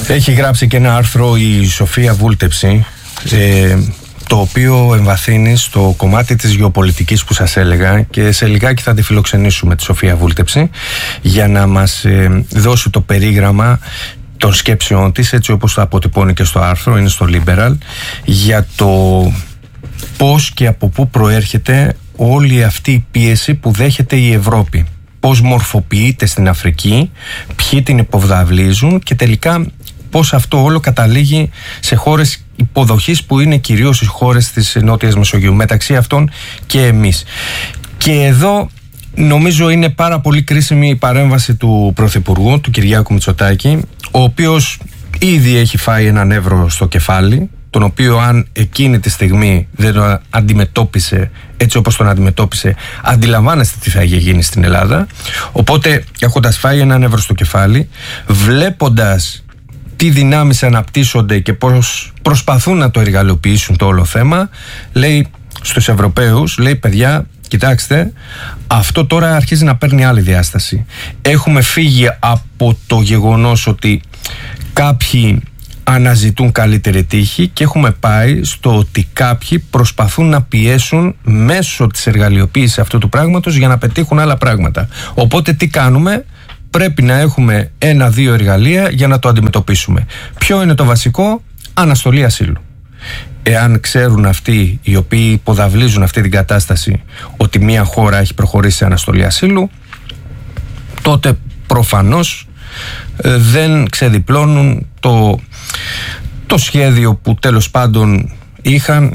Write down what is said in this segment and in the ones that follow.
Έχει γράψει και ένα άρθρο η Σοφία Βούλτεψη, το οποίο εμβαθύνει στο κομμάτι της γεωπολιτικής που σας έλεγα, και σε λιγάκι θα τη φιλοξενήσουμε τη Σοφία Βούλτεψη για να μας δώσει το περίγραμμα των σκέψεών της, έτσι όπως το αποτυπώνει και στο άρθρο, είναι στο Liberal, για το πώς και από πού προέρχεται όλη αυτή η πίεση που δέχεται η Ευρώπη, πώς μορφοποιείται στην Αφρική, ποιοι την υποδαβλίζουν και τελικά πώς αυτό όλο καταλήγει σε χώρες υποδοχής που είναι κυρίως οι χώρες της Νότιας Μεσογείου, μεταξύ αυτών και εμείς. Και εδώ νομίζω είναι πάρα πολύ κρίσιμη η παρέμβαση του Πρωθυπουργού, του Κυριάκου Μητσοτάκη, ο οποίος ήδη έχει φάει έναν εύρο στο κεφάλι, τον οποίο αν εκείνη τη στιγμή δεν τον αντιμετώπισε έτσι όπως τον αντιμετώπισε, αντιλαμβάνεστε τι θα είχε γίνει στην Ελλάδα. Οπότε, έχοντας φάει έναν εύρο στο κεφάλι, βλέποντας τι δυνάμεις αναπτύσσονται και πώς προσπαθούν να το εργαλειοποιήσουν το όλο θέμα, λέει στους Ευρωπαίους, λέει παιδιά, κοιτάξτε, αυτό τώρα αρχίζει να παίρνει άλλη διάσταση. Έχουμε φύγει από το γεγονός ότι κάποιοι αναζητούν καλύτερη τύχη και έχουμε πάει στο ότι κάποιοι προσπαθούν να πιέσουν μέσω της εργαλειοποίησης αυτού του πράγματος για να πετύχουν άλλα πράγματα. Οπότε τι κάνουμε? Πρέπει να έχουμε 1-2 εργαλεία για να το αντιμετωπίσουμε. Ποιο είναι το βασικό? Αναστολή ασύλου. Εάν ξέρουν αυτοί οι οποίοι υποδαβλίζουν αυτή την κατάσταση ότι μια χώρα έχει προχωρήσει σε αναστολή ασύλου, τότε προφανώς δεν ξεδιπλώνουν το σχέδιο που τέλος πάντων είχαν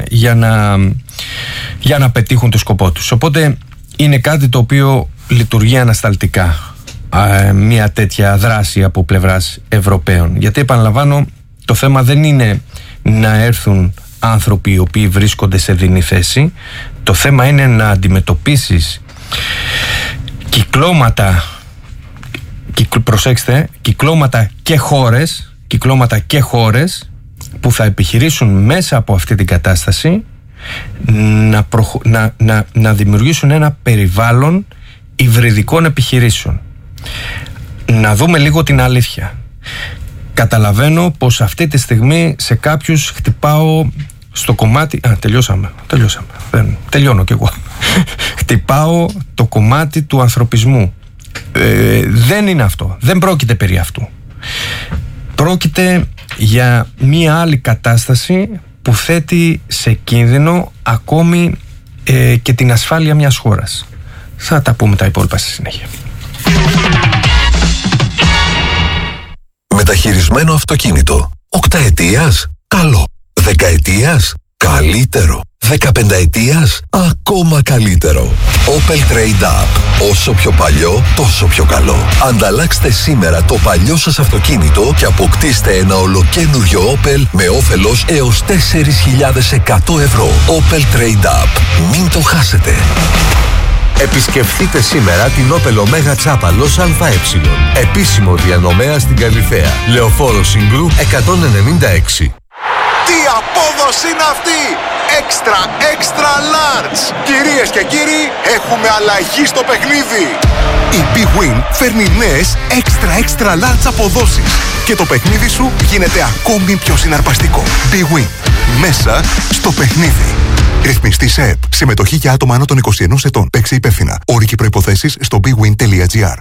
για να πετύχουν το σκοπό τους. Οπότε είναι κάτι το οποίο λειτουργεί ανασταλτικά, μια τέτοια δράση από πλευράς Ευρωπαίων. Γιατί επαναλαμβάνω, το θέμα δεν είναι να έρθουν άνθρωποι οι οποίοι βρίσκονται σε δινή θέση. Το θέμα είναι να αντιμετωπίσεις κυκλώματα και χώρες που θα επιχειρήσουν μέσα από αυτή την κατάσταση να δημιουργήσουν ένα περιβάλλον υβριδικών επιχειρήσεων. Να δούμε λίγο την αλήθεια. Καταλαβαίνω πως αυτή τη στιγμή σε κάποιους χτυπάω στο κομμάτι... τελειώσαμε. Τελειώνω κι εγώ. Χτυπάω το κομμάτι του ανθρωπισμού. Δεν είναι αυτό. Δεν πρόκειται περί αυτού. Πρόκειται για μία άλλη κατάσταση που θέτει σε κίνδυνο ακόμη και την ασφάλεια μιας χώρας. Θα τα πούμε τα υπόλοιπα στη συνέχεια. Μεταχειρισμένο αυτοκίνητο. 8 ετίας? Καλό. 10 ετίας? Καλύτερο. 15 ετίας? Ακόμα καλύτερο. Opel Trade Up. Όσο πιο παλιό, τόσο πιο καλό. Ανταλλάξτε σήμερα το παλιό σας αυτοκίνητο και αποκτήστε ένα ολοκαίνουργιο Opel με όφελος έως 4.100 ευρώ. Opel Trade Up. Μην το χάσετε. Επισκεφτείτε σήμερα την Opel Omega Τσάπαλος ΑΕ. Επίσημο διανομέα στην Καλιθέα. Λεωφόρο Συγκρού 196. Τι απόδοση είναι αυτή! Extra large! Κυρίες και κύριοι, έχουμε αλλαγή στο παιχνίδι! Η Big Win φέρνει νέες extra large αποδόσεις και το παιχνίδι σου γίνεται ακόμη πιο συναρπαστικό. Big Win. Μέσα στο παιχνίδι. Ρυθμιστή ΕΕΠ. Συμμετοχή για άτομα άνω των 21 ετών. Παίξε υπεύθυνα. Όροι και προϋποθέσεις στο bigwin.gr.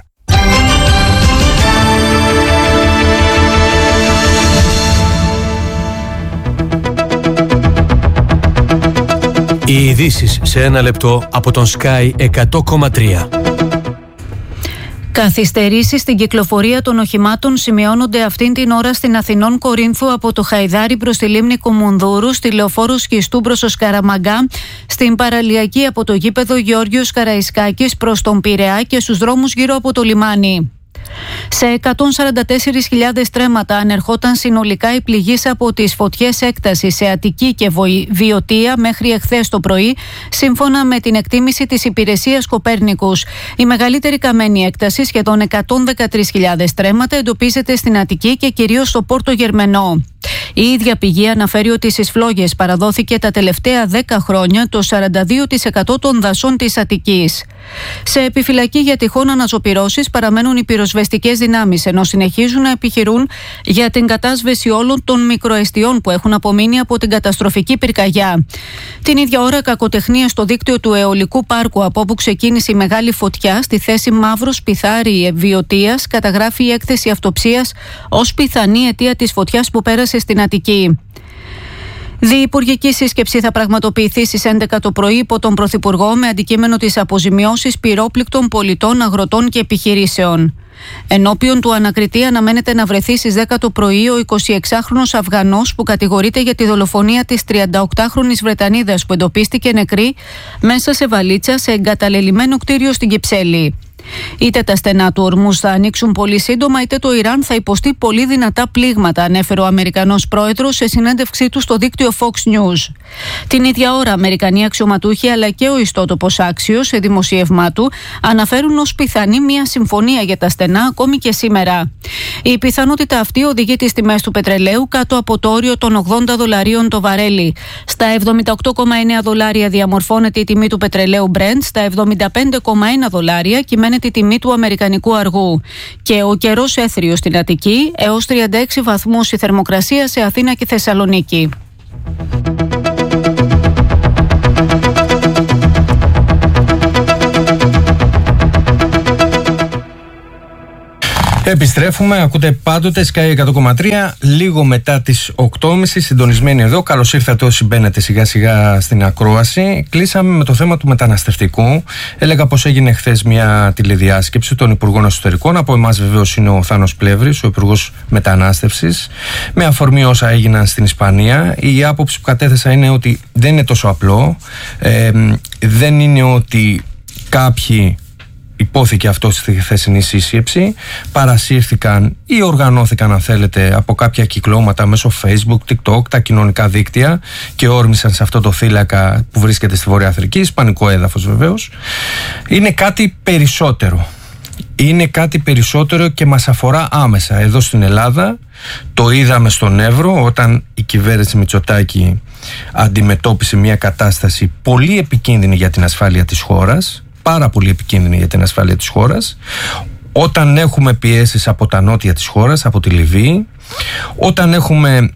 Οι ειδήσεις σε ένα λεπτό από τον Sky 100,3. Καθυστερήσεις στην κυκλοφορία των οχημάτων σημειώνονται αυτήν την ώρα στην Αθηνών Κορίνθου από το Χαϊδάρι προς τη λίμνη Κουμουνδούρου, στη λεωφόρο Σχιστού προς το Σκαραμαγκά, στην παραλιακή από το γήπεδο Γεώργιος Καραϊσκάκης προς τον Πειραιά και στους δρόμους γύρω από το λιμάνι. Σε 144.000 στρέμματα ανερχόταν συνολικά η πληγής από τις φωτιές έκτασης σε Αττική και Βιωτία μέχρι εχθές το πρωί, σύμφωνα με την εκτίμηση της υπηρεσίας Κοπέρνικους. Η μεγαλύτερη καμένη έκταση, σχεδόν 113.000 στρέμματα, εντοπίζεται στην Αττική και κυρίως στο Πόρτο Γερμενό. Η ίδια πηγή αναφέρει ότι στις φλόγες παραδόθηκε τα τελευταία 10 χρόνια το 42% των δασών της Αττικής. Σε επιφυλακή για τυχόν αναζωπυρώσεις παραμένουν οι πυροσβεστικές δυνάμεις, ενώ συνεχίζουν να επιχειρούν για την κατάσβεση όλων των μικροεστιών που έχουν απομείνει από την καταστροφική πυρκαγιά. Την ίδια ώρα, κακοτεχνία στο δίκτυο του αιωλικού πάρκου, από όπου ξεκίνησε η μεγάλη φωτιά στη θέση Μαύρος Πιθάρη Βιωτίας, καταγράφει η έκθεση αυτοψίας ως πιθανή αιτία της φωτιάς που πέρασε στην Αττική. Διυπουργική σύσκεψη θα πραγματοποιηθεί στις 11 το πρωί υπό τον Πρωθυπουργό με αντικείμενο τις αποζημιώσεις πυρόπληκτων πολιτών, αγροτών και επιχειρήσεων. Ενώπιον του ανακριτή αναμένεται να βρεθεί στις 10 το πρωί ο 26χρονος Αφγανός που κατηγορείται για τη δολοφονία της 38χρονης Βρετανίδας που εντοπίστηκε νεκρή μέσα σε βαλίτσα σε εγκαταλελειμμένο κτίριο στην Κυψέλη. Είτε τα στενά του ορμούς θα ανοίξουν πολύ σύντομα, είτε το Ιράν θα υποστεί πολύ δυνατά πλήγματα, ανέφερε ο Αμερικανός πρόεδρος σε συνέντευξή του στο δίκτυο Fox News. Την ίδια ώρα, Αμερικανοί αξιωματούχοι αλλά και ο ιστότοπος Άξιος σε δημοσίευμά του αναφέρουν ως πιθανή μια συμφωνία για τα στενά ακόμη και σήμερα. Η πιθανότητα αυτή οδηγεί τις τιμές του πετρελαίου κάτω από το όριο των $80 το βαρέλι. Στα $78,9 διαμορφώνεται η τιμή του πετρελαίου Brent, στα $75,1 κυμαίνεται τη τιμή του αμερικανικού αργού. Και ο καιρός έθριος στην Αττική, έως 36 βαθμούς η θερμοκρασία σε Αθήνα και Θεσσαλονίκη. Επιστρέφουμε, ακούτε πάντοτε Sky 100,3, λίγο μετά τις 8.30, συντονισμένοι εδώ. Καλώς ήρθατε όσοι μπαίνετε σιγά σιγά στην ακρόαση. Κλείσαμε με το θέμα του μεταναστευτικού. Έλεγα πως έγινε χθες μια τηλεδιάσκεψη των Υπουργών Εσωτερικών. Από εμάς βεβαίως είναι ο Θάνος Πλεύρης, ο Υπουργός Μετανάστευσης. Με αφορμή όσα έγιναν στην Ισπανία, η άποψη που κατέθεσα είναι ότι δεν είναι τόσο απλό. Δεν είναι ότι κάποιοι, υπόθηκε αυτό στη χθεσινή σύσκεψη, παρασύρθηκαν ή οργανώθηκαν, αν θέλετε, από κάποια κυκλώματα μέσω Facebook, TikTok, τα κοινωνικά δίκτυα και όρμησαν σε αυτό το θύλακα που βρίσκεται στη Βόρεια Αφρική, ισπανικό έδαφος βεβαίως. Είναι κάτι περισσότερο. Είναι κάτι περισσότερο και μας αφορά άμεσα. Εδώ στην Ελλάδα το είδαμε στον Εύρο, όταν η κυβέρνηση Μητσοτάκη αντιμετώπισε μια κατάσταση πολύ επικίνδυνη για την ασφάλεια της χώρας, πάρα πολύ επικίνδυνη για την ασφάλεια της χώρας, όταν έχουμε πιέσεις από τα νότια της χώρας, από τη Λιβύη, όταν έχουμε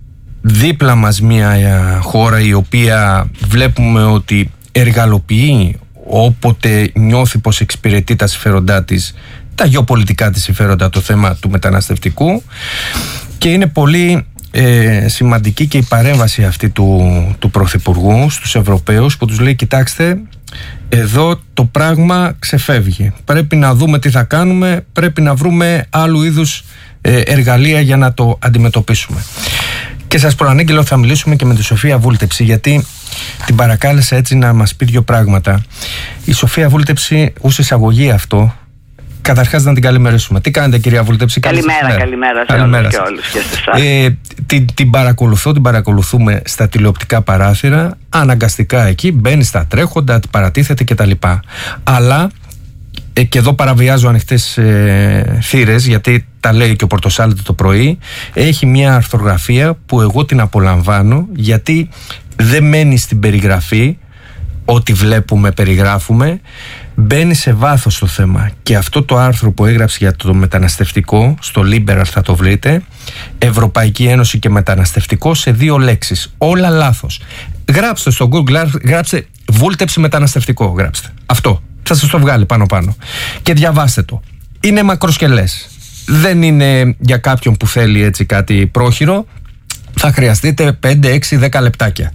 δίπλα μας μια χώρα η οποία βλέπουμε ότι εργαλοποιεί όποτε νιώθει πως εξυπηρετεί τα συμφέροντά της, τα γεωπολιτικά της συμφέροντα, το θέμα του μεταναστευτικού, και είναι πολύ σημαντική και η παρέμβαση αυτή του Πρωθυπουργού στους Ευρωπαίους που τους λέει: κοιτάξτε, εδώ το πράγμα ξεφεύγει, πρέπει να δούμε τι θα κάνουμε, πρέπει να βρούμε άλλου είδους εργαλεία για να το αντιμετωπίσουμε. Και σας προανήγγειλα ότι θα μιλήσουμε και με τη Σοφία Βούλτεψη, γιατί την παρακάλεσα έτσι να μας πει δύο πράγματα. Η Σοφία Βούλτεψη, ως εισαγωγή αυτό, καταρχάς να την καλημερίσουμε. Τι κάνετε, κυρία Βούλτεψη? Καλημέρα σε όλους και όλους και σε εσάς. Την παρακολουθούμε στα τηλεοπτικά παράθυρα, αναγκαστικά εκεί, μπαίνει στα τρέχοντα, παρατίθεται κτλ. Αλλά, και εδώ παραβιάζω ανοιχτές θύρες, γιατί τα λέει και ο Πορτοσάλτη το πρωί, έχει μια αρθρογραφία που εγώ την απολαμβάνω, γιατί δεν μένει στην περιγραφή, ό,τι βλέπουμε περιγράφουμε, μπαίνει σε βάθος το θέμα. Και αυτό το άρθρο που έγραψε για το μεταναστευτικό, στο Liberal θα το βρείτε, Ευρωπαϊκή Ένωση και μεταναστευτικό, σε 2 λέξεις, όλα λάθος. Γράψτε στο Google, γράψτε Βούλτεψη μεταναστευτικό, γράψτε αυτό, θα σας το βγάλει πάνω και διαβάστε το. Είναι μακροσκελές, δεν είναι για κάποιον που θέλει έτσι κάτι πρόχειρο. Θα χρειαστείτε 5, 6, 10 λεπτάκια.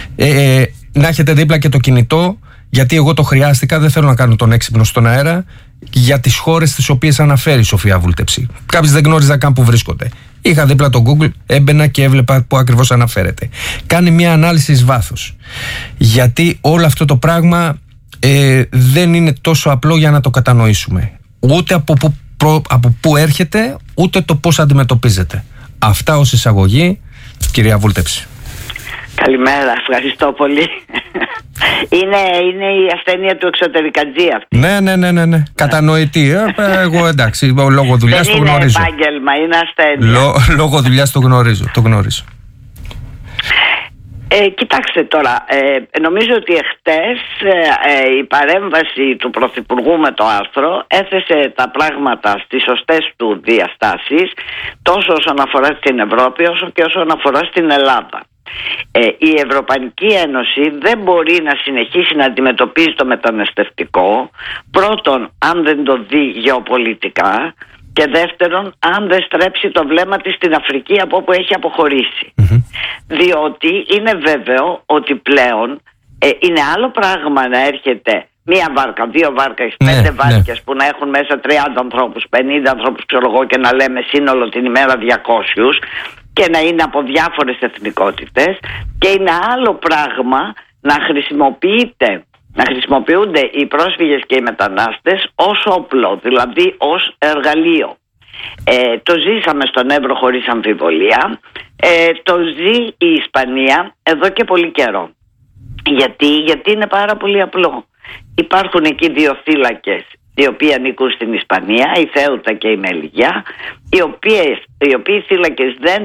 Να έχετε δίπλα και το κινητό, γιατί εγώ το χρειάστηκα, δεν θέλω να κάνω τον έξυπνο στον αέρα, για τις χώρες τις οποίες αναφέρει η Σοφία Βούλτεψη. Κάποιοι δεν γνώριζαν καν που βρίσκονται. Είχα δίπλα το Google, έμπαινα και έβλεπα που ακριβώς αναφέρεται. Κάνει μια ανάλυση εις βάθος. Γιατί όλο αυτό το πράγμα δεν είναι τόσο απλό για να το κατανοήσουμε. Ούτε από πού έρχεται, ούτε το πώς αντιμετωπίζεται. Αυτά ως εισαγωγή, κυρία Βούλτεψη. Καλημέρα, ευχαριστώ πολύ. Είναι η ασθένεια του εξωτερικατζή αυτή. Ναι. Κατανοητή. Εγώ εντάξει, λόγω δουλειάς το γνωρίζω. Δεν είναι επάγγελμα, είναι ασθένεια. Λόγω δουλειάς το γνωρίζω. Κοιτάξτε τώρα, νομίζω ότι εχθές η παρέμβαση του Πρωθυπουργού με το άρθρο έθεσε τα πράγματα στις σωστές του διαστάσεις, τόσο όσον αφορά στην Ευρώπη όσο και όσον αφορά στην Ελλάδα. Η Ευρωπαϊκή Ένωση δεν μπορεί να συνεχίσει να αντιμετωπίζει το μεταναστευτικό, πρώτον αν δεν το δει γεωπολιτικά, και δεύτερον αν δεν στρέψει το βλέμμα της στην Αφρική από όπου έχει αποχωρήσει. Διότι είναι βέβαιο ότι πλέον είναι άλλο πράγμα να έρχεται μία βάρκα, δύο βάρκες, 5 βάρκες που να έχουν μέσα 30 ανθρώπους, 50 ανθρώπους ξέρω εγώ, και να λέμε σύνολο την ημέρα 200 και να είναι από διάφορες εθνικότητες, και είναι άλλο πράγμα να χρησιμοποιούνται οι πρόσφυγες και οι μετανάστες ως όπλο, δηλαδή ως εργαλείο. Το ζήσαμε στον Εύρο χωρίς αμφιβολία, το ζει η Ισπανία εδώ και πολύ καιρό. Γιατί είναι πάρα πολύ απλό. Υπάρχουν εκεί 2 θύλακες οι οποίοι ανήκουν στην Ισπανία, η Θέουτα και η Μελιγιά, οι οποίοι θύλακες δεν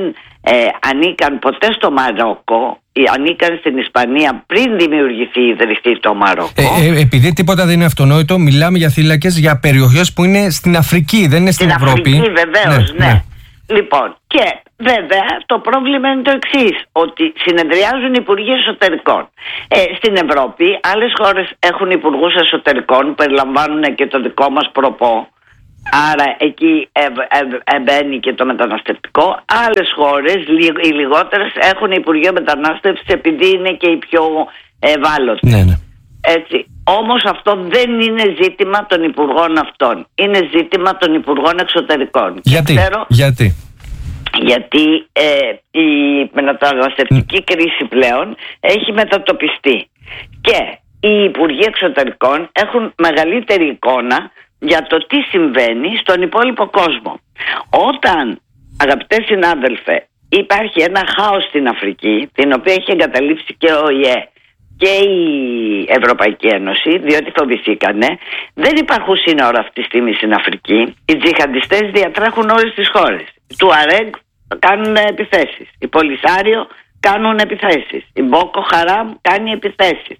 ανήκαν ποτέ στο Μαρόκο, ανήκαν στην Ισπανία πριν δημιουργηθεί, ιδρυθεί το Μαρόκο. Επειδή τίποτα δεν είναι αυτονόητο, μιλάμε για θύλακες για περιοχές που είναι στην Αφρική, δεν είναι στην Ευρώπη. Στην Αφρική βεβαίως, ναι. Λοιπόν, και βέβαια το πρόβλημα είναι το εξής, ότι συνεδριάζουν υπουργοί εσωτερικών. Στην Ευρώπη άλλες χώρες έχουν υπουργούς εσωτερικών, περιλαμβάνουν και το δικό μας προπό, άρα εκεί μπαίνει και το μεταναστευτικό. Άλλες χώρες, οι λιγότερες, έχουν Υπουργείο Μετανάστευσης επειδή είναι και οι πιο ευάλωτοι. Ναι. Έτσι. Όμως αυτό δεν είναι ζήτημα των υπουργών αυτών. Είναι ζήτημα των υπουργών εξωτερικών. Γιατί? Γιατί η μεταναστευτική κρίση πλέον έχει μετατοπιστεί και οι υπουργοί εξωτερικών έχουν μεγαλύτερη εικόνα για το τι συμβαίνει στον υπόλοιπο κόσμο. Όταν, αγαπητέ συνάδελφε, υπάρχει ένα χάος στην Αφρική, την οποία έχει εγκαταλείψει και ο ΟΗΕ και η Ευρωπαϊκή Ένωση, διότι φοβηθήκανε, δεν υπάρχουν σύνορα αυτή τη στιγμή στην Αφρική. Οι τζιχαντιστές διατρέχουν όλες τις χώρες. Οι Τουαρέγ κάνουν επιθέσεις, οι Πολυσάριο κάνουν επιθέσεις, η Μπόκο Χαράμ κάνει επιθέσεις,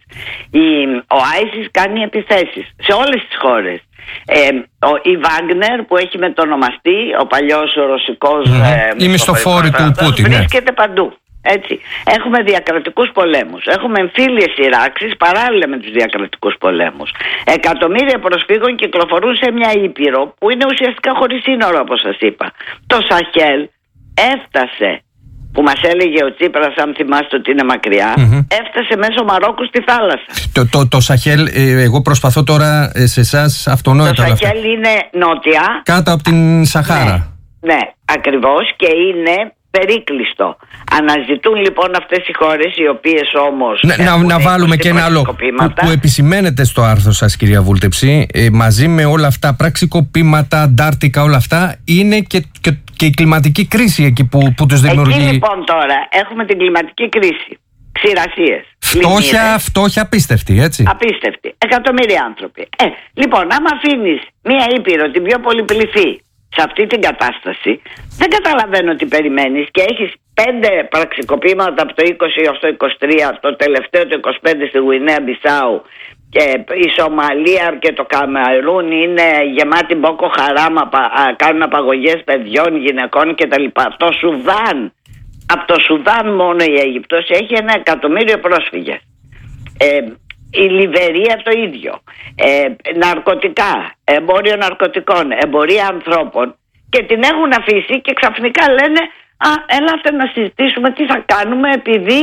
ο Άισις κάνει επιθέσεις σε όλες τις χώρες. Η Βάγνερ που έχει μετονομαστεί, ο παλιός ρωσικός η μισθοφόρη του Πούτιν, βρίσκεται παντού. Έτσι. Έχουμε διακρατικούς πολέμους, έχουμε εμφύλιες σειράξεις παράλληλα με τους διακρατικούς πολέμους. Εκατομμύρια προσφύγων κυκλοφορούν σε μια ήπειρο που είναι ουσιαστικά χωρίς σύνορο, όπως σας είπα. Το Σαχέλ έφτασε, που μας έλεγε ο Τσίπρας, αν θυμάστε ότι είναι μακριά, έφτασε μέσω Μαρόκου στη θάλασσα. Το Σαχέλ, εγώ προσπαθώ τώρα σε εσάς αυτονόητα. Το Σαχέλ είναι νότια, κάτω από την Σαχάρα. Ναι, ακριβώς, και είναι περίκλειστο. Αναζητούν λοιπόν αυτές οι χώρες, οι οποίες όμως να βάλουμε και ένα άλλο που επισημαίνεται στο άρθρο σας, κυρία Βούλτεψη, μαζί με όλα αυτά, πραξικοπήματα, αντάρτικα, όλα αυτά, είναι και η κλιματική κρίση εκεί που τους δημιουργεί. Εκεί λοιπόν τώρα έχουμε την κλιματική κρίση, ξηρασίες, φτώχεια απίστευτη, έτσι. Απίστευτη, εκατομμύρια άνθρωποι. Λοιπόν, άμα αφήνεις μία ήπειρο, την πιο πολυπληθή, σε αυτή την κατάσταση, δεν καταλαβαίνω τι περιμένεις, και έχεις 5 πραξικοπήματα από το 20 έως το 23, το τελευταίο το 25 στη Γουινέα Μπισάου, και η Σομαλία και το Καμερούν είναι γεμάτη Μπόκο Χαράμ, κάνουν απαγωγές παιδιών, γυναικών κτλ. Το Σουδάν, από το Σουδάν μόνο η Αίγυπτος έχει 1 εκατομμύριο πρόσφυγες. Η Λιβερία το ίδιο. Ναρκωτικά, εμπόριο ναρκωτικών, εμπορία ανθρώπων, και την έχουν αφήσει και ξαφνικά λένε έλατε να συζητήσουμε τι θα κάνουμε, επειδή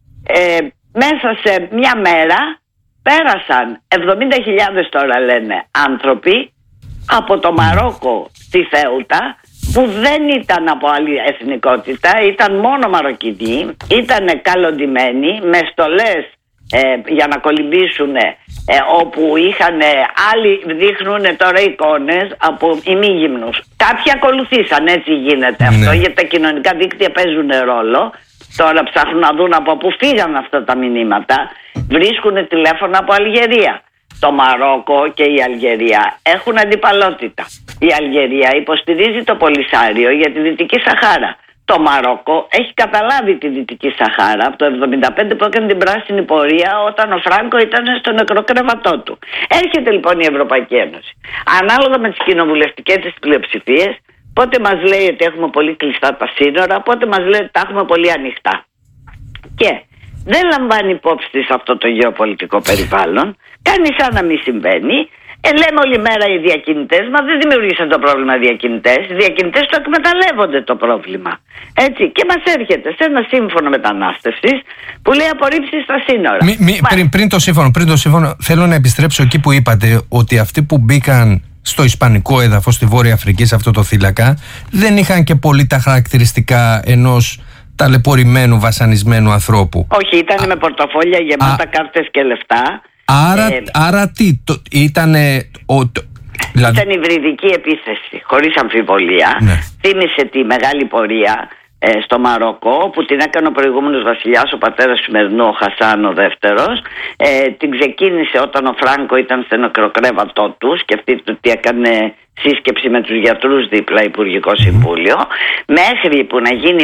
μέσα σε μια μέρα πέρασαν 70.000 τώρα λένε άνθρωποι από το Μαρόκο στη Θέουτα, που δεν ήταν από άλλη εθνικότητα, ήταν μόνο Μαροκινοί, ήταν καλοντημένοι με στολές για να κολυμπήσουν, όπου είχαν άλλοι, δείχνουν τώρα εικόνες από ημίγυμνους. Κάποιοι ακολουθήσαν, έτσι γίνεται αυτό, γιατί τα κοινωνικά δίκτυα παίζουν ρόλο. Τώρα ψάχνουν να δουν από πού φύγαν αυτά τα μηνύματα. Βρίσκουν τηλέφωνα από Αλγερία. Το Μαρόκο και η Αλγερία έχουν αντιπαλότητα. Η Αλγερία υποστηρίζει το Πολυσάριο για τη Δυτική Σαχάρα. Το Μαρόκο έχει καταλάβει τη Δυτική Σαχάρα από το 1975 που έκανε την πράσινη πορεία όταν ο Φράνκο ήταν στο νεκροκρέβατό του. Έρχεται λοιπόν η Ευρωπαϊκή Ένωση. Ανάλογα με τις κοινοβουλευτικές της πλειοψηφίες, πότε μας λέει ότι έχουμε πολύ κλειστά τα σύνορα, πότε μας λέει ότι τα έχουμε πολύ ανοιχτά. Και δεν λαμβάνει υπόψη της αυτό το γεωπολιτικό περιβάλλον, κάνει σαν να μην συμβαίνει. Λέμε όλη μέρα οι διακινητές, μα δεν δημιουργήσαν το πρόβλημα οι διακινητές. Οι διακινητές το εκμεταλλεύονται το πρόβλημα. Έτσι, και μας έρχεται σε ένα σύμφωνο μετανάστευσης που λέει απορρίψεις στα σύνορα. Πριν το σύμφωνο, θέλω να επιστρέψω εκεί που είπατε ότι αυτοί που μπήκαν στο ισπανικό έδαφος, στη Βόρεια Αφρική, σε αυτό το θύλακα, δεν είχαν και πολύ τα χαρακτηριστικά ενός ταλαιπωρημένου, βασανισμένου ανθρώπου. Όχι, ήταν με πορτοφόλια γεμάτα κάρτες και λεφτά. Άρα τι, ήτανε... Δηλαδή... Ήταν υβριδική επίθεση, χωρίς αμφιβολία. Ναι. Θύμισε τη μεγάλη πορεία στο Μαρόκο που την έκανε ο προηγούμενος βασιλιάς, ο πατέρας του σημερινού, ο Χασάν ο δεύτερος. Την ξεκίνησε όταν ο Φράνκο ήταν στο νεκροκρέβατό του. Σκεφτείτε ότι έκανε σύσκεψη με τους γιατρούς δίπλα Υπουργικό Συμβούλιο. Μέχρι που να γίνει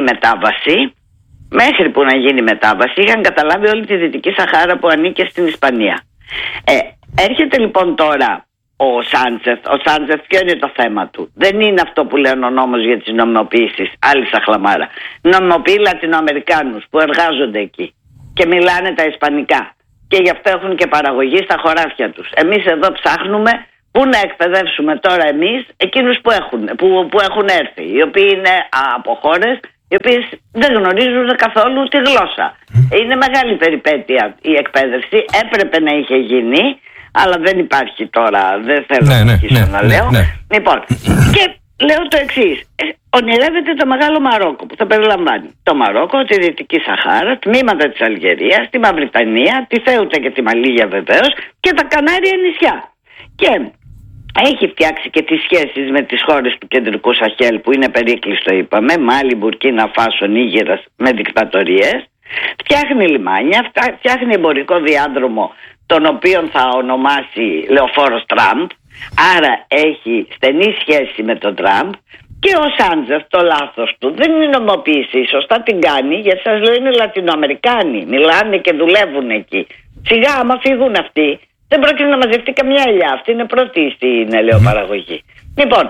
μετάβαση είχαν καταλάβει όλη τη Δυτική Σαχάρα που ανήκε στην Ισπανία. Έρχεται λοιπόν τώρα ο Σάντζεφ, ποιο είναι το θέμα του? Δεν είναι αυτό που λένε ο νόμος για τις νομιμοποιήσεις, άλλη σαχλαμάρα. Νομιμοποιεί Λατινοαμερικάνους που εργάζονται εκεί και μιλάνε τα ισπανικά και γι' αυτό έχουν και παραγωγή στα χωράφια τους. Εμείς εδώ ψάχνουμε πού να εκπαιδεύσουμε τώρα εμείς εκείνους που έχουν έρθει, οι οποίοι είναι από χώρες οι οποίες δεν γνωρίζουν καθόλου τη γλώσσα. Είναι μεγάλη περιπέτεια η εκπαίδευση, έπρεπε να είχε γίνει, αλλά δεν υπάρχει τώρα, δεν θέλω να λέω. Λοιπόν, και λέω το εξής. Ονειρεύεται το Μεγάλο Μαρόκο που θα περιλαμβάνει το Μαρόκο, τη Δυτική Σαχάρα, τμήματα της Αλγερίας, τη Μαυριτανία, τη Θέουτα και τη Μαλίγια βεβαίως και τα Κανάρια νησιά. Και έχει φτιάξει και τις σχέσεις με τις χώρες του κεντρικού Σαχέλ που είναι περίκλειστο, είπαμε, Μάλι, Μπουρκίνα Φάσο, Νίγηρας με δικτατορίες. Φτιάχνει λιμάνια, φτιάχνει εμπορικό διάδρομο τον οποίον θα ονομάσει Λεωφόρος Τραμπ. Άρα έχει στενή σχέση με τον Τραμπ. Και ο Σάντζεφ το λάθος του δεν είναι νομοποίηση, σωστά την κάνει, γιατί σας λέω είναι Λατινοαμερικάνοι, μιλάνε και δουλεύουν εκεί. Σιγά άμα φύγουν αυτοί δεν πρόκειται να μαζευτεί καμιά ελιά. Αυτή είναι πρώτη στην ελαιοπαραγωγή. Λοιπόν,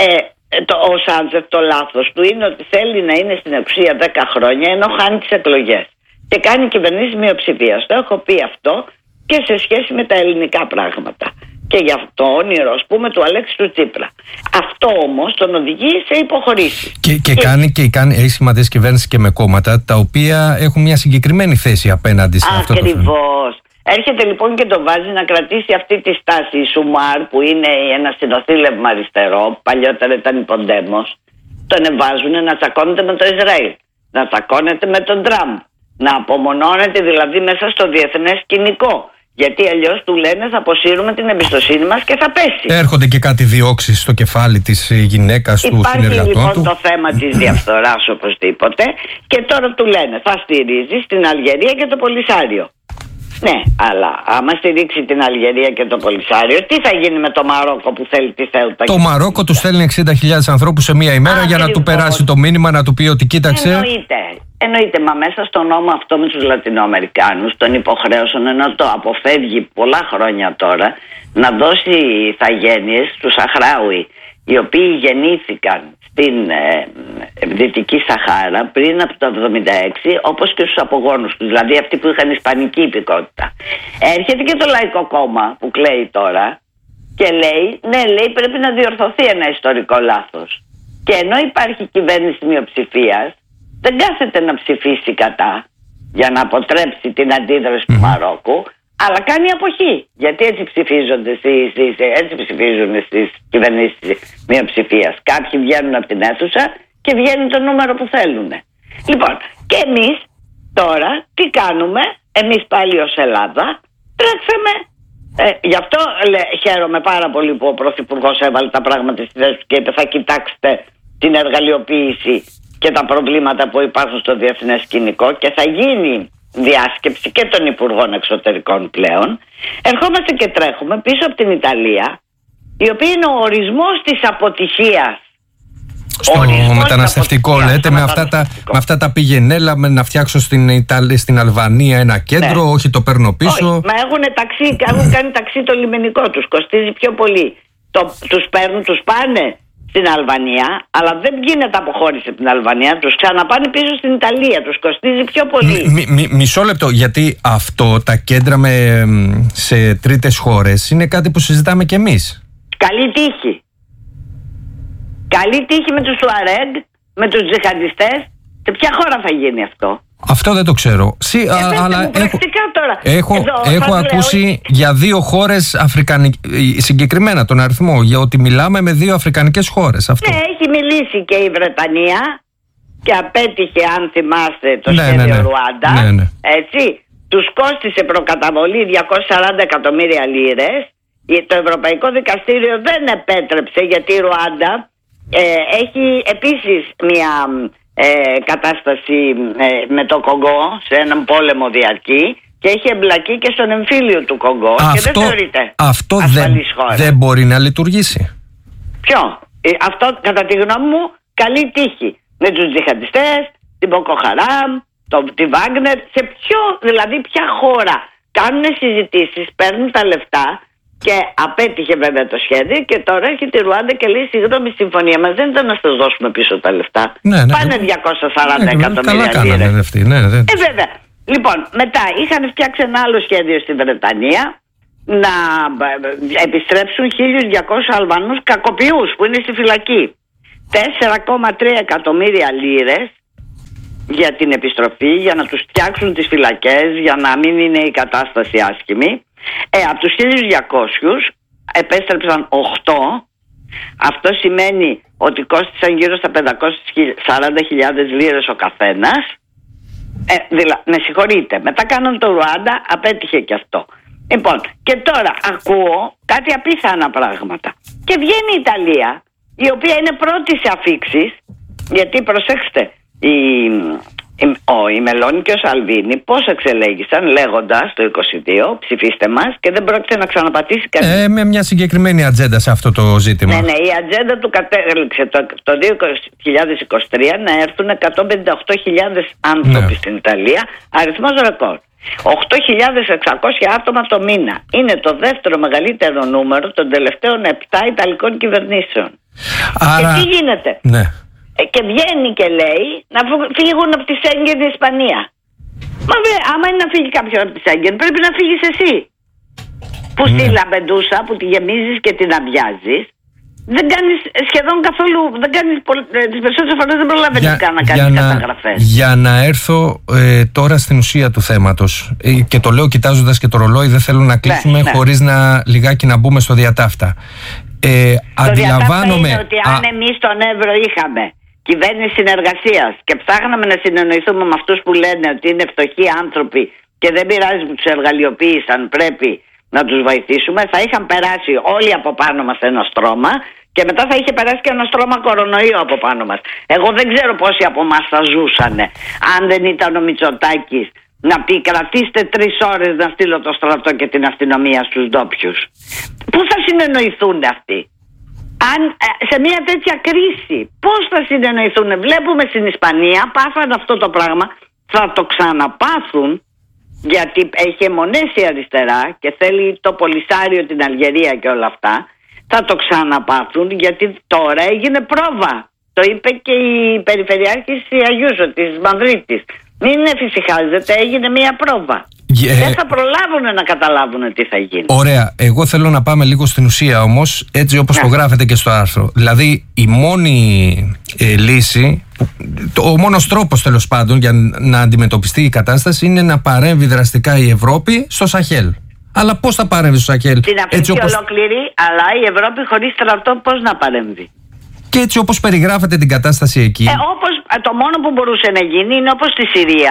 ο Σάντζεφ το λάθος του είναι ότι θέλει να είναι στην εξουσία 10 χρόνια ενώ χάνει τις εκλογές και κάνει κυβερνήσεις μειοψηφίας. Το έχω πει αυτό και σε σχέση με τα ελληνικά πράγματα και για το όνειρο, ας πούμε, του Αλέξη του Τσίπρα. Αυτό όμως τον οδηγεί σε υποχωρήσεις. Έχει σχηματίσει κυβέρνηση και με κόμματα τα οποία έχουν μια συγκεκριμένη θέση απέναντι σε αυτό το θέμα. Ακριβώς. Έρχεται λοιπόν και το βάζει να κρατήσει αυτή τη στάση. Η Σουμάρ, που είναι ένα συνοθήλευμα αριστερό, παλιότερα ήταν η Ποντέμος, τον βάζουν να τσακώνεται με το Ισραήλ, να τσακώνεται με τον Τραμπ, να απομονώνεται δηλαδή μέσα στο διεθνές σκηνικό. Γιατί αλλιώς του λένε θα αποσύρουμε την εμπιστοσύνη μας και θα πέσει. Έρχονται και κάτι διώξεις στο κεφάλι της γυναίκας του συνεργατών του. Υπάρχει λοιπόν το θέμα της διαφθοράς οπωσδήποτε και τώρα του λένε θα στηρίζεις την Αλγερία και το Πολυσάριο. Ναι, αλλά άμα στηρίξει την Αλγερία και το Πολυσάριο, τι θα γίνει με το Μαρόκο που θέλει τη Θέουτα? Το Μαρόκο του στέλνει 60.000 ανθρώπους σε μία ημέρα για να του περάσει το μήνυμα, να του πει ότι κοίταξε. Εννοείται, μα μέσα στον νόμο αυτό με τους Λατινοαμερικάνους τον υποχρέωσαν, ενώ το αποφεύγει πολλά χρόνια τώρα, να δώσει ηθαγένειες στους Σαχράουι, οι οποίοι γεννήθηκαν στην Δυτική Σαχάρα πριν από το 1976, όπως και στους απογόνους τους, δηλαδή αυτοί που είχαν ισπανική υπηκότητα. Έρχεται και το Λαϊκό Κόμμα που κλαίει τώρα και λέει, ναι, λέει, πρέπει να διορθωθεί ένα ιστορικό λάθος. Και ενώ υπάρχει κυβέρνηση μειοψηφίας, δεν κάθεται να ψηφίσει κατά για να αποτρέψει την αντίδραση του Μαρόκου, αλλά κάνει αποχή. Γιατί έτσι ψηφίζουν στις κυβερνήσεις μειοψηφίας. Κάποιοι βγαίνουν από την αίθουσα και βγαίνουν το νούμερο που θέλουν. Λοιπόν, και εμείς τώρα τι κάνουμε? Εμείς πάλι ως Ελλάδα τρέξαμε. Γι' αυτό χαίρομαι πάρα πολύ που ο Πρωθυπουργός έβαλε τα πράγματα στη θέση του και είπε θα κοιτάξετε την εργαλειοποίηση και τα προβλήματα που υπάρχουν στο διεθνές σκηνικό και θα γίνει διάσκεψη και των Υπουργών Εξωτερικών πλέον. Ερχόμαστε και τρέχουμε πίσω από την Ιταλία, η οποία είναι ο ορισμός της αποτυχίας. Στο μεταναστευτικό λέτε, με αυτά τα πήγαινέλα, να φτιάξω στην Αλβανία ένα κέντρο, όχι το παίρνω πίσω. Όχι, μα έχουν κάνει ταξί το λιμενικό, τους κοστίζει πιο πολύ. Τους παίρνουν, τους πάνε στην Αλβανία, αλλά δεν γίνεται αποχώρηση από την Αλβανία, τους ξαναπάνε πίσω στην Ιταλία, τους κοστίζει πιο πολύ. Μισό λεπτό, γιατί αυτό τα κέντρα σε τρίτες χώρες είναι κάτι που συζητάμε κι εμείς. Καλή τύχη. Καλή τύχη με τους Τουαρέγ, με τους τζιχαντιστές. Σε ποια χώρα θα γίνει αυτό? Αυτό δεν το ξέρω. Αλλά έχω ακούσει για 2 χώρες συγκεκριμένα τον αριθμό, για ότι μιλάμε με 2 αφρικανικές χώρες. Αυτό. Ναι, έχει μιλήσει και η Βρετανία και απέτυχε, αν θυμάστε, το σχέδιο Ρουάντα. Ναι. Έτσι, τους κόστισε προκαταβολή 240 εκατομμύρια λίρες. Το Ευρωπαϊκό Δικαστήριο δεν επέτρεψε, γιατί η Ρουάντα έχει επίσης μια κατάσταση με το Κονγκό, σε έναν πόλεμο διαρκή, και έχει εμπλακεί και στον εμφύλιο του Κονγκό και δεν θεωρείται ασφαλής χώρα. Δεν μπορεί να λειτουργήσει. Ποιο? Αυτό, κατά τη γνώμη μου, καλή τύχη με τους τζιχαντιστές, την Μπόκο Χαράμ, τη Βάγνερ. Δηλαδή ποια χώρα κάνουν συζητήσεις, παίρνουν τα λεφτά, και απέτυχε βέβαια το σχέδιο, και τώρα έχει τη Ρουάντα και λέει: συγγνώμη, η συμφωνία μας δεν ήταν να σας δώσουμε πίσω τα λεφτά. Πάνε 240 εκατομμύρια λίρες. Βέβαια. Λοιπόν, μετά είχαν φτιάξει ένα άλλο σχέδιο στη Βρετανία να επιστρέψουν 1.200 Αλβανούς κακοποιούς που είναι στη φυλακή. 4,3 εκατομμύρια λίρες για την επιστροφή, για να τους φτιάξουν τις φυλακές, για να μην είναι η κατάσταση άσχημη. Από τους 1.200 επέστρεψαν 8. Αυτό σημαίνει ότι κόστησαν γύρω στα 540.000 λίρες ο καθένας. Με συγχωρείτε, μετά κάναν το Ρουάντα, απέτυχε και αυτό. Λοιπόν, και τώρα ακούω κάτι απίθανα πράγματα. Και βγαίνει η Ιταλία, η οποία είναι πρώτη σε αφίξεις, γιατί προσέξτε, η Μελώνη και ο Σαλβίνη πώς εξελέγησαν, λέγοντας το 22 ψηφίστε μας, και δεν πρόκειται να ξαναπατήσει κανείς. Με μια συγκεκριμένη ατζέντα σε αυτό το ζήτημα. Ναι, η ατζέντα του κατέληξε το 2023 να έρθουν 158.000 άνθρωποι στην Ιταλία, αριθμός ρεκόρ. 8.600 άτομα το μήνα. Είναι το δεύτερο μεγαλύτερο νούμερο των τελευταίων 7 Ιταλικών κυβερνήσεων. Άρα... Και τι γίνεται? Ναι. Και βγαίνει και λέει να φύγουν από τη Σέγγεν η Ισπανία. Μα άμα είναι να φύγει κάποιον από τη Σέγγεν, πρέπει να φύγεις εσύ. Που στη Λαμπεντούσα, που τη γεμίζεις και την αδειάζεις, δεν κάνεις σχεδόν καθόλου, τις περισσότερες φορές δεν προλαβαίνεις καν να κάνεις καταγραφές. Για να έρθω τώρα στην ουσία του θέματος, και το λέω κοιτάζοντας και το ρολόι, δεν θέλω να κλείσουμε χωρίς λιγάκι να μπούμε στο διατάφτα. Το διατάφτα είναι ότι αν εμείς τον Εύρο είχαμε κυβέρνηση συνεργασίας και ψάχναμε να συνεννοηθούμε με αυτούς που λένε ότι είναι φτωχοί άνθρωποι και δεν πειράζει που τους εργαλειοποίησαν, πρέπει να τους βοηθήσουμε, θα είχαν περάσει όλοι από πάνω μας ένα στρώμα, και μετά θα είχε περάσει και ένα στρώμα κορονοϊό από πάνω μας. Εγώ δεν ξέρω πόσοι από εμάς θα ζούσανε αν δεν ήταν ο Μητσοτάκης να πει κρατήστε 3 ώρες να στείλω το στρατό και την αστυνομία στους ντόπιους. Πού θα συνεννοηθούν αυτοί? Αν σε μια τέτοια κρίση πώς θα συνεννοηθούν? Βλέπουμε στην Ισπανία πάθαν αυτό το πράγμα, θα το ξαναπάθουν, γιατί έχει αιμονέσει η αριστερά και θέλει το Πολυσάριο, την Αλγερία και όλα αυτά. Θα το ξαναπάθουν, γιατί τώρα έγινε πρόβα. Το είπε και η Περιφερειάρχης Αγιούσο της Μαδρίτης. Μην εφησυχάζετε, έγινε μια πρόβα. Δεν θα προλάβουν να καταλάβουν τι θα γίνει. Ωραία. Εγώ θέλω να πάμε λίγο στην ουσία όμως, έτσι όπως το γράφετε και στο άρθρο. Δηλαδή, η μόνη λύση, ο μόνος τρόπος τέλος πάντων για να αντιμετωπιστεί η κατάσταση είναι να παρέμβει δραστικά η Ευρώπη στο Σαχέλ. Αλλά πώς θα παρέμβει στο Σαχέλ? Την Αφρική ολόκληρη, αλλά η Ευρώπη χωρίς στρατό πώς να παρέμβει? Και έτσι όπως περιγράφετε την κατάσταση εκεί. Το μόνο που μπορούσε να γίνει είναι όπως στη Συρία,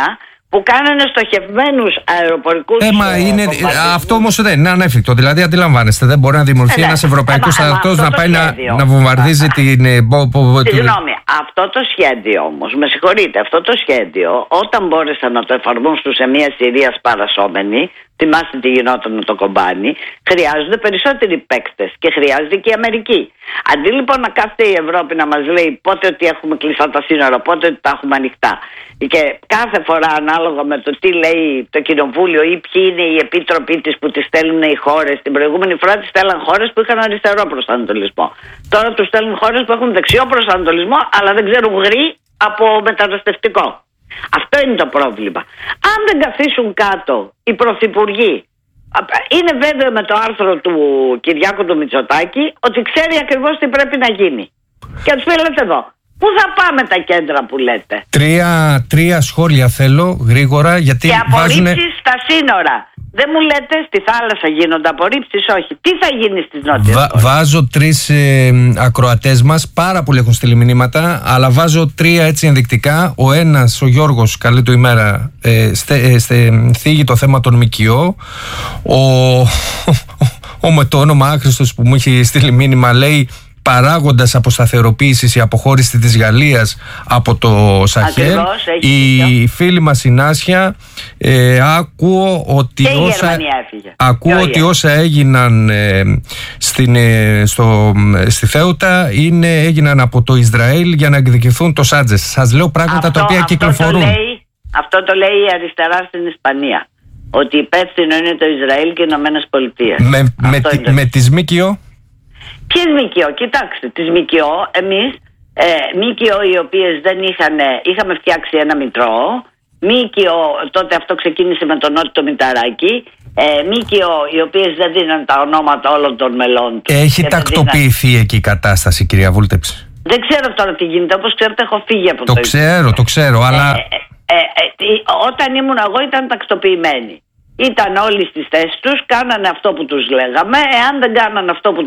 που κάνανε στοχευμένους αεροπορικούς. Αυτό όμως δεν είναι ανέφικτο. Δηλαδή, αντιλαμβάνεστε, δεν μπορεί να δημιουργηθεί ένας ευρωπαϊκός στρατός να πάει να βομβαρδίζει την. Συγγνώμη, αυτό το σχέδιο όμως, με συγχωρείτε, αυτό το σχέδιο, όταν μπόρεσαν να το εφαρμόσουν σε μια Συρία σπαρασσόμενη, θυμάστε τι γινόταν με το Κομπάνι, χρειάζονται περισσότεροι παίκτες και χρειάζεται και η Αμερική. Αντί λοιπόν να κάθεται η Ευρώπη να μας λέει πότε ότι έχουμε κλειστά τα σύνορα, πότε ότι τα έχουμε ανοιχτά, και κάθε φορά ανάλογα με το τι λέει το κοινοβούλιο ή ποιοι είναι οι επίτροποι της που τις στέλνουν οι χώρες. Την προηγούμενη φορά τις στέλναν χώρες που είχαν αριστερό προσανατολισμό. Τώρα τους στέλνουν χώρες που έχουν δεξιό προσανατολισμό, αλλά δεν ξέρουν γρή από μεταναστευτικό. Αυτό είναι το πρόβλημα. Αν δεν καθίσουν κάτω οι πρωθυπουργοί, είναι βέβαιο με το άρθρο του Κυριάκου του Μητσοτάκη ότι ξέρει ακριβώς τι πρέπει να γίνει. Και τους πει, λέτε εδώ, πού θα πάμε τα κέντρα που λέτε? Τρία σχόλια θέλω γρήγορα, γιατί και απορρίψεις στα σύνορα. Δεν μου λέτε στη θάλασσα γίνονται απορρίψεις, όχι. Τι θα γίνει στις νότιες χώρες? Βάζω 3 ακροατές μας, πάρα πολλοί έχουν στείλει μηνύματα, αλλά βάζω 3 έτσι ενδεικτικά. Ο ένας, ο Γιώργος, καλή του ημέρα, θίγει το θέμα των ΜΚΟ. Ο με το όνομα Άχρηστος που μου έχει στείλει μήνυμα λέει παράγοντας αποσταθεροποίησης η αποχώρηση της Γαλλίας από το Σαχέλ. Η φίλη μας η Νάσια, ακούω ότι όσα έγιναν στη Θέουτα έγιναν από το Ισραήλ για να εκδικηθούν το Σάντζες. Σας λέω πράγματα τα οποία κυκλοφορούν. Αυτό το λέει η αριστερά στην Ισπανία, ότι υπεύθυνο είναι το Ισραήλ και οι Ηνωμένες Πολιτείες. Με τις ΜΚΟ. Ποιες ΜΚΟ? Κοιτάξτε, τις ΜΚΟ εμείς, ΜΚΟ οι οποίες δεν είχαμε φτιάξει ένα μητρό, ΜΚΟ, τότε αυτό ξεκίνησε με τον Νότιο Μηταράκη, ΜΚΟ οι οποίες δεν δίναν τα ονόματα όλων των μελών του. Έχει τακτοποιηθεί εκεί η κατάσταση, κυρία Βούλτεψη? Δεν ξέρω τώρα τι γίνεται, όπως ξέρετε έχω φύγει από το ξέρω, αλλά... Όταν ήμουν εγώ ήταν τακτοποιημένοι. Ήταν όλοι στις θέσεις τους, κάνανε αυτό που τους λέγαμε. Εάν δεν κάνανε αυτό που